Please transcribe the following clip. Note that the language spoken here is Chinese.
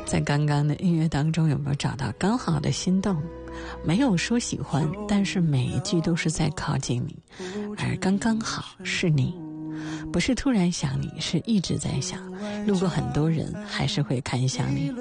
在刚刚的音乐当中，有没有找到刚好的心动？没有说喜欢，但是每一句都是在靠近你，而刚刚好是你，不是突然想你，是一直在想。路过很多人，还是会看向你。